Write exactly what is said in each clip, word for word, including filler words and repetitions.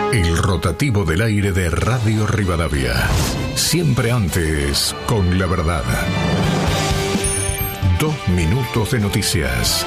El rotativo del aire de Radio Rivadavia. Siempre antes, con la verdad. Dos minutos de noticias.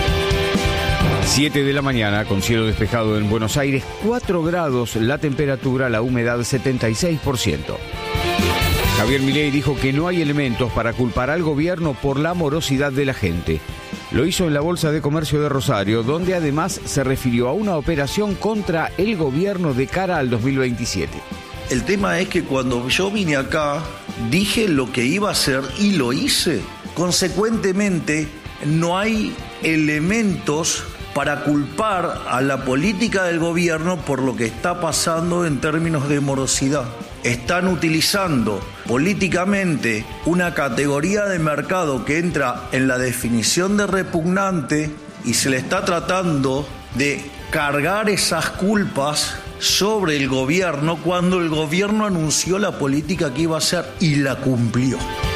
siete de la mañana, con cielo despejado en Buenos Aires, cuatro grados la temperatura, la humedad setenta y seis por ciento. Javier Milei dijo que no hay elementos para culpar al gobierno por la morosidad de la gente. Lo hizo en la Bolsa de Comercio de Rosario, donde además se refirió a una operación contra el gobierno de cara al dos mil veintisiete. El tema es que cuando yo vine acá, dije lo que iba a hacer y lo hice. Consecuentemente, no hay elementos para culpar a la política del gobierno por lo que está pasando en términos de morosidad. Están utilizando políticamente una categoría de mercado que entra en la definición de repugnante y se le está tratando de cargar esas culpas sobre el gobierno cuando el gobierno anunció la política que iba a hacer y la cumplió.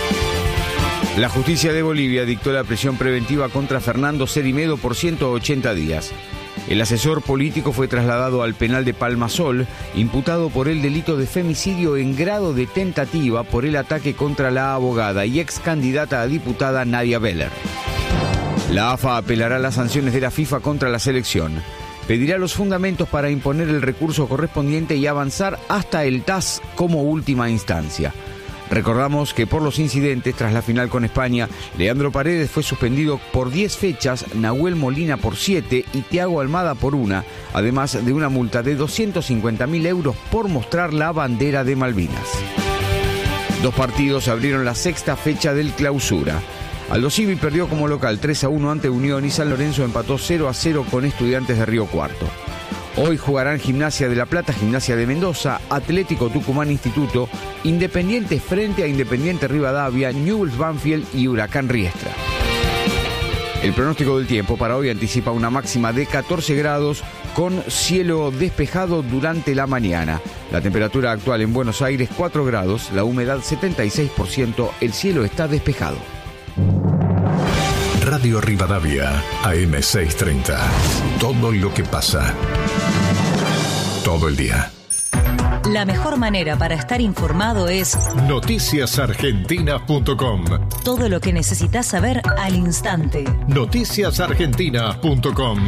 La justicia de Bolivia dictó la prisión preventiva contra Fernando Cerimedo por ciento ochenta días. El asesor político fue trasladado al penal de Palmasol, imputado por el delito de femicidio en grado de tentativa por el ataque contra la abogada y ex candidata a diputada Nadia Beller. La A F A apelará las sanciones de la FIFA contra la selección. Pedirá los fundamentos para imponer el recurso correspondiente y avanzar hasta el T A S como última instancia. Recordamos que por los incidentes tras la final con España, Leandro Paredes fue suspendido por diez fechas, Nahuel Molina por siete y Thiago Almada por una, además de una multa de doscientos cincuenta mil euros por mostrar la bandera de Malvinas. Dos partidos abrieron la sexta fecha del Clausura. Aldo Civi perdió como local tres a uno ante Unión y San Lorenzo empató cero a cero con Estudiantes de Río Cuarto. Hoy jugarán Gimnasia de La Plata, Gimnasia de Mendoza, Atlético Tucumán Instituto, Independiente frente a Independiente Rivadavia, Newell's Banfield y Huracán Riestra. El pronóstico del tiempo para hoy anticipa una máxima de catorce grados con cielo despejado durante la mañana. La temperatura actual en Buenos Aires cuatro grados, la humedad setenta y seis por ciento, el cielo está despejado. Radio Rivadavia, A M seiscientos treinta. Todo lo que pasa. Todo el día. La mejor manera para estar informado es noticias argentinas punto com. Todo lo que necesitas saber al instante. noticias argentinas punto com.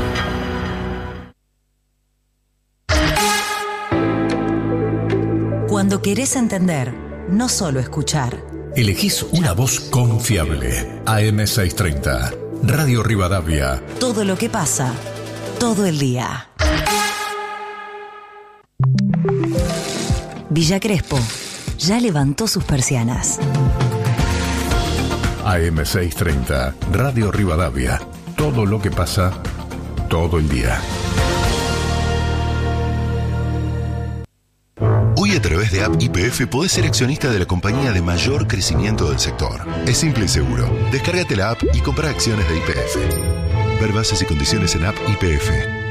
Cuando querés entender, no solo escuchar. Elegís una voz confiable. A M seiscientos treinta. Radio Rivadavia. Todo lo que pasa, todo el día. Villa Crespo ya levantó sus persianas. A M seiscientos treinta. Radio Rivadavia. Todo lo que pasa, todo el día. Hoy a través de App Y P F podés ser accionista de la compañía de mayor crecimiento del sector. Es simple y seguro. Descárgate la app y compra acciones de Y P F. Ver bases y condiciones en App Y P F.